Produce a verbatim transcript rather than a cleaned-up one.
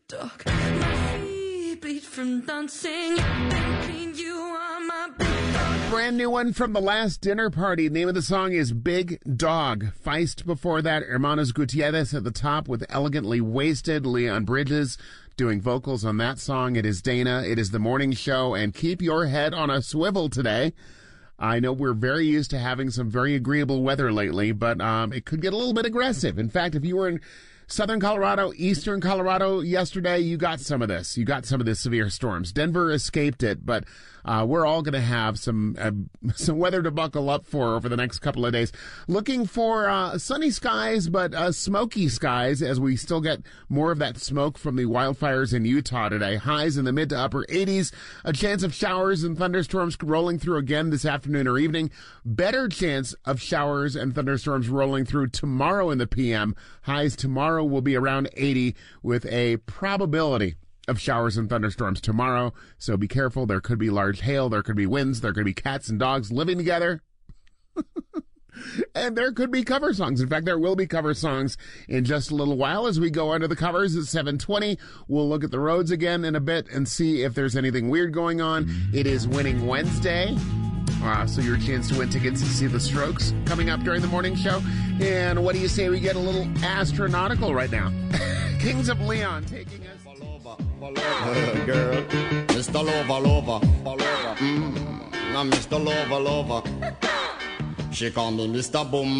dog. My feet bleed from dancing. Thinking you are my big dog. Brand new one from the last dinner party. The name of the song is Big Dog. Feist before that. Hermanos Gutierrez at the top with Elegantly Wasted. Leon Bridges doing vocals on that song. It is Dana. It is the morning show. And keep your head on a swivel today. I know we're very used to having some very agreeable weather lately, but um, it could get a little bit aggressive. In fact, if you were in southern Colorado, eastern Colorado yesterday, you got some of this. You got some of the severe storms. Denver escaped it, but uh, we're all going to have some uh, some weather to buckle up for over the next couple of days. Looking for uh, sunny skies, but uh, smoky skies as we still get more of that smoke from the wildfires in Utah today. Highs in the mid to upper eighties. A chance of showers and thunderstorms rolling through again this afternoon or evening. Better chance of showers and thunderstorms rolling through tomorrow in the P M. Highs tomorrow will be around eighty with a probability of showers and thunderstorms tomorrow. So be careful. There could be large hail. There could be winds. There could be cats and dogs living together. And there could be cover songs. In fact, there will be cover songs in just a little while as we go under the covers at seven twenty. We'll look at the roads again in a bit and see if there's anything weird going on. It is Winning Wednesday. Uh, so your chance to win tickets to see the Strokes coming up during the morning show. And what do you say we get a little astronautical right now? Kings of Leon taking us. Uh, girl, Mister Lover, Lover, Lover. Mm, now Mister Lover, Lover. She call me Mister Boom.